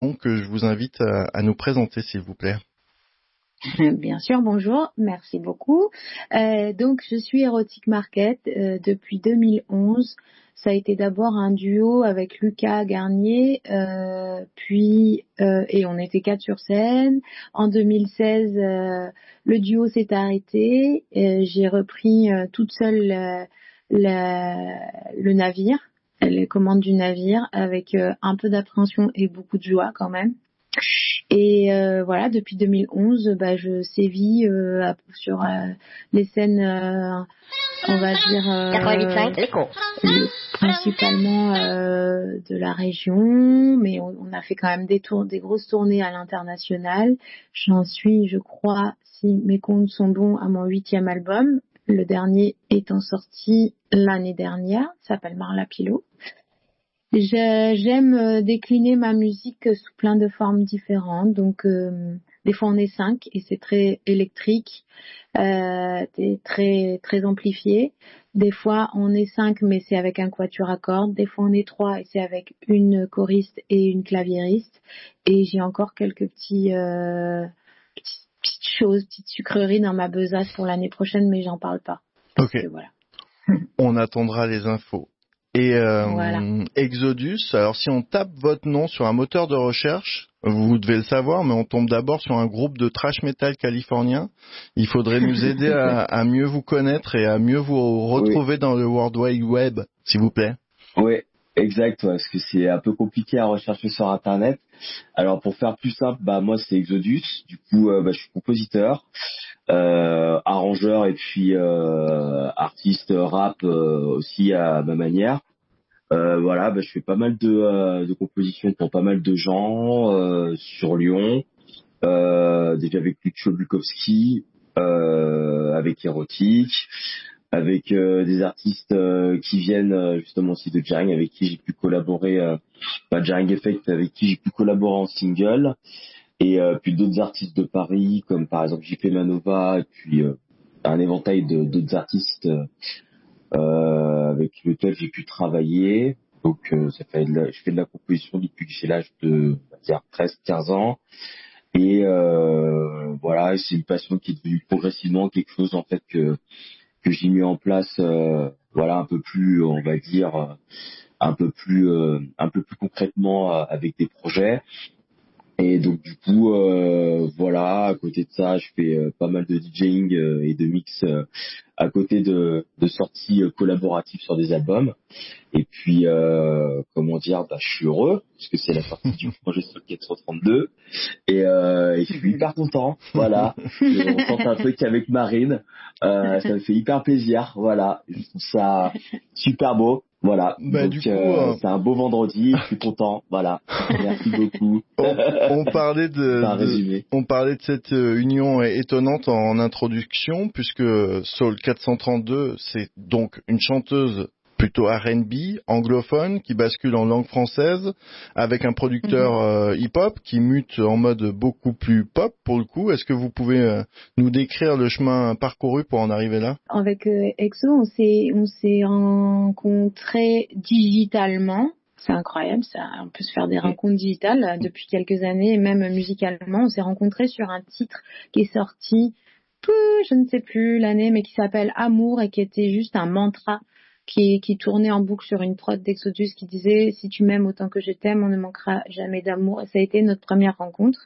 chanson que je vous invite à nous présenter, s'il vous plaît. Bien sûr, bonjour, merci beaucoup. Donc, je suis Erotic Market depuis 2011. Ça a été d'abord un duo avec Lucas Garnier, et on était 4 sur scène. En 2016, le duo s'est arrêté. J'ai repris toute seule le navire, les commandes du navire, avec un peu d'appréhension et beaucoup de joie quand même. Et voilà, depuis 2011, je sévis sur les scènes, on va dire, 88.5, l'écho. principalement de la région, mais on a fait quand même des grosses tournées à l'international. J'en suis, je crois, si mes comptes sont bons, à mon 8e album. Le dernier étant sorti l'année dernière, s'appelle Marla Pilot. J'aime décliner ma musique sous plein de formes différentes. Donc, des fois on est 5 et c'est très électrique, très très amplifié. Des fois on est 5 mais c'est avec un quatuor à cordes. Des fois on est 3 et c'est avec une choriste et une claviériste. Et j'ai encore quelques petites choses, petites sucreries dans ma besace pour l'année prochaine, mais j'en parle pas. Ok. Voilà. On attendra les infos. Et Voilà. Exodus, alors si on tape votre nom sur un moteur de recherche, vous devez le savoir, mais on tombe d'abord sur un groupe de thrash metal californien. Il faudrait nous aider à mieux vous connaître et à mieux vous retrouver dans le World Wide Web, s'il vous plaît. Oui, exact, parce que c'est un peu compliqué à rechercher sur Internet. Alors pour faire plus simple, moi c'est Exodus. Du coup, je suis compositeur, arrangeur et puis artiste rap aussi à ma manière. Voilà, je fais pas mal de compositions pour pas mal de gens sur Lyon, déjà avec Lucio Bukowski, avec Erotic, avec des artistes qui viennent justement aussi de Jarring, avec qui j'ai pu collaborer, Jarring Effect, avec qui j'ai pu collaborer en single, et puis d'autres artistes de Paris comme par exemple JP Manova, et puis un éventail d'autres artistes avec lesquels j'ai pu travailler. Donc je fais de la composition depuis que j'ai l'âge de 13-15 ans. Et voilà, c'est une passion qui est devenue progressivement quelque chose en fait que j'ai mis en place, un peu plus, on va dire, un peu plus concrètement avec des projets. Et donc du coup, à côté de ça, je fais pas mal de DJing et de mix à côté de sorties collaboratives sur des albums. Et puis, je suis heureux parce que c'est la sortie du projet Soul 432 et je suis hyper content. Voilà, on tente un truc avec Marine, ça me fait hyper plaisir. Voilà, je trouve ça super beau. Voilà, donc du coup, c'est un beau vendredi, je suis content. Voilà, merci beaucoup. On parlait de cette union étonnante en introduction, puisque Soul 432, c'est donc une chanteuse plutôt R&B, anglophone, qui bascule en langue française, avec un producteur hip-hop qui mute en mode beaucoup plus pop pour le coup. Est-ce que vous pouvez nous décrire le chemin parcouru pour en arriver là? Avec EXO, on s'est rencontrés digitalement. C'est incroyable, ça. On peut se faire des rencontres digitales depuis quelques années, et même musicalement. On s'est rencontrés sur un titre qui est sorti, je ne sais plus l'année, mais qui s'appelle Amour et qui était juste un mantra qui tournait en boucle sur une prod d'Exodus qui disait « Si tu m'aimes autant que je t'aime, on ne manquera jamais d'amour ». Et ça a été notre première rencontre.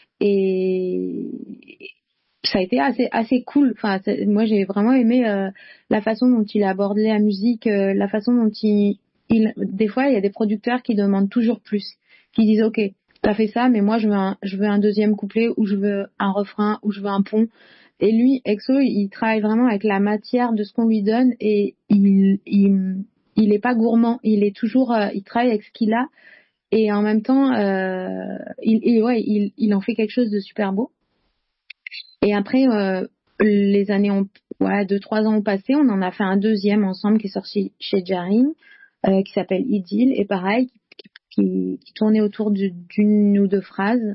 Et ça a été assez cool. Enfin, moi, j'ai vraiment aimé la façon dont il aborde la musique, la façon dont des fois, il y a des producteurs qui demandent toujours plus, qui disent « Ok, t'as fait ça, mais moi, je veux un deuxième couplet, ou je veux un refrain, ou je veux un pont ». Et lui, EXO, il travaille vraiment avec la matière de ce qu'on lui donne, et il est pas gourmand. Il est toujours, il travaille avec ce qu'il a, et en même temps, il en fait quelque chose de super beau. Et après, les années 2-3 ans ont passé, on en a fait un deuxième ensemble qui est sorti chez Jarring, qui s'appelle Idylle, et pareil, qui tournait autour d'une ou deux phrases.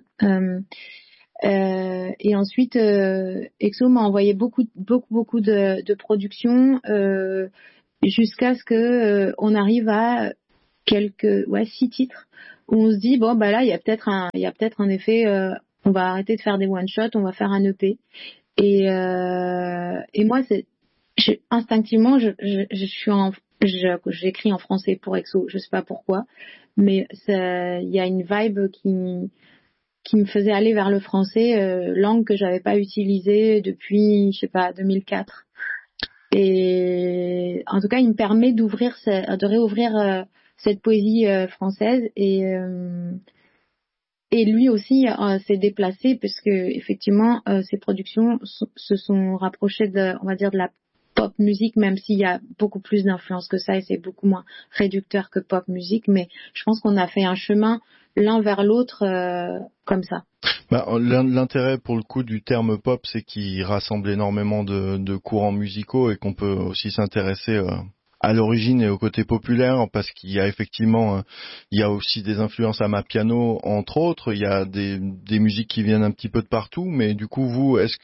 Et ensuite, EXO m'a envoyé beaucoup de productions jusqu'à ce que on arrive à 6 titres où on se dit bon bah là il y a peut-être en effet on va arrêter de faire des one shot, on va faire un EP. Et moi instinctivement j'écris en français pour EXO, je sais pas pourquoi, mais il y a une vibe qui me faisait aller vers le français, langue que j'avais pas utilisée depuis, je sais pas, 2004. Et en tout cas, il me permet de réouvrir cette poésie française. Et lui aussi s'est déplacé parce que effectivement, ses productions se sont rapprochées on va dire, de la pop musique, même s'il y a beaucoup plus d'influence que ça et c'est beaucoup moins réducteur que pop musique. Mais je pense qu'on a fait un chemin l'un vers l'autre comme ça. L'intérêt pour le coup du terme pop, c'est qu'il rassemble énormément de courants musicaux et qu'on peut aussi s'intéresser à l'origine et au côté populaire, parce qu'il y a effectivement, il y a aussi des influences amapiano entre autres, il y a des musiques qui viennent un petit peu de partout, mais du coup vous, est-ce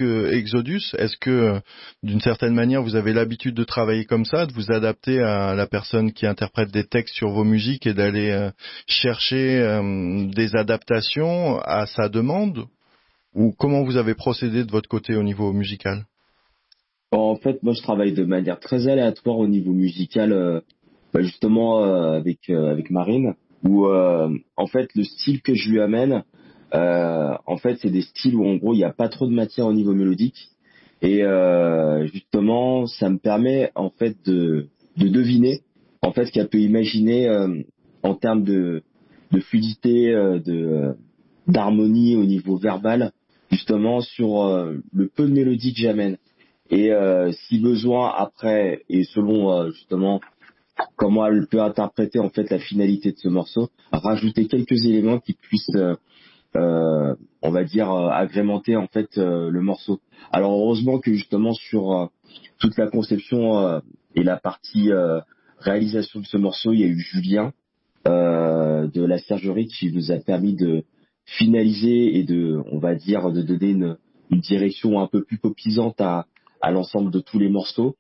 que d'une certaine manière vous avez l'habitude de travailler comme ça, de vous adapter à la personne qui interprète des textes sur vos musiques et d'aller chercher des adaptations à sa demande, ou comment vous avez procédé de votre côté au niveau musical? En fait, moi, je travaille de manière très aléatoire au niveau musical, justement avec Marine, où en fait le style que je lui amène, en fait, c'est des styles où en gros il n'y a pas trop de matière au niveau mélodique, et justement, ça me permet en fait de deviner en fait ce qu'elle peut imaginer en termes de fluidité, d'harmonie au niveau verbal, justement sur le peu de mélodie que j'amène. Et si besoin après, et selon justement comment elle peut interpréter en fait la finalité de ce morceau, rajouter quelques éléments qui puissent on va dire agrémenter en fait le morceau. Alors heureusement que justement sur toute la conception et la partie réalisation de ce morceau, il y a eu Julien de la Sergerie qui nous a permis de finaliser et on va dire de donner une direction un peu plus popisante à l'ensemble de tous les morceaux,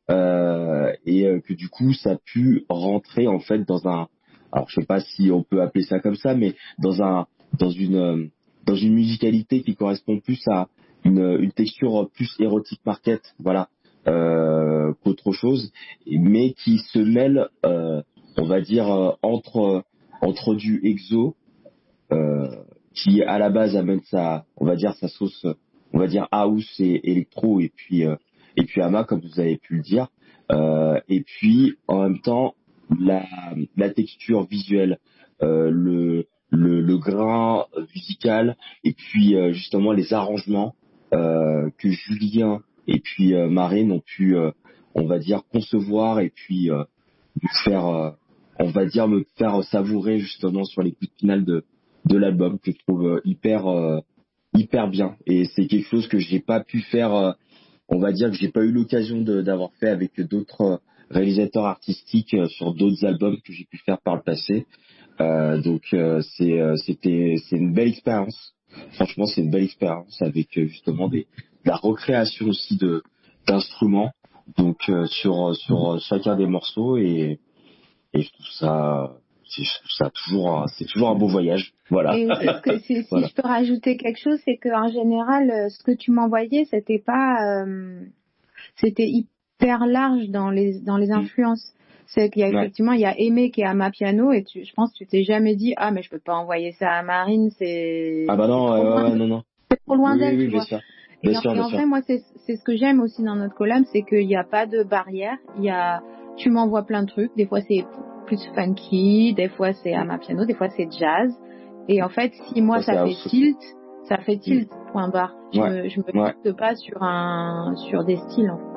et que du coup ça a pu rentrer en fait alors je sais pas si on peut appeler ça comme ça, mais dans une musicalité qui correspond plus à une texture plus érotique market, voilà, qu'autre chose, mais qui se mêle on va dire entre du EXO qui à la base amène on va dire sa sauce, on va dire house et électro, et puis Ama, comme vous avez pu le dire, et puis en même temps la texture visuelle, le grain musical, et puis justement les arrangements que Julien et puis Marine ont pu on va dire concevoir, et puis me faire on va dire me faire savourer justement sur l'écoute finale de l'album, que je trouve hyper bien. Et c'est quelque chose que j'ai pas pu faire, on va dire que j'ai pas eu l'occasion d'avoir fait avec d'autres réalisateurs artistiques sur d'autres albums que j'ai pu faire par le passé. Donc c'est une belle expérience. Franchement, c'est une belle expérience avec justement de la recréation aussi d'instruments. Donc sur chacun des morceaux, et je trouve ça c'est toujours un beau voyage. Voilà. Et si voilà. je peux rajouter quelque chose, c'est qu'en général, ce que tu m'envoyais, c'était hyper large dans les influences. C'est qu'il y a effectivement, il y a Aimé qui est amapiano, et je pense que tu t'es jamais dit mais je peux pas envoyer ça à Marine, c'est ah bah non, non. C'est trop loin d'elle, tu bien vois. Sûr. Et en vrai, moi, c'est ce que j'aime aussi dans notre collab, c'est qu'il n'y a pas de barrière. Tu m'envoies plein de trucs. Des fois, c'est plus funky, des fois, c'est amapiano, des fois, c'est jazz. Et en fait, si moi, ça fait tilt, point barre. Je me limite pas sur des styles, en fait.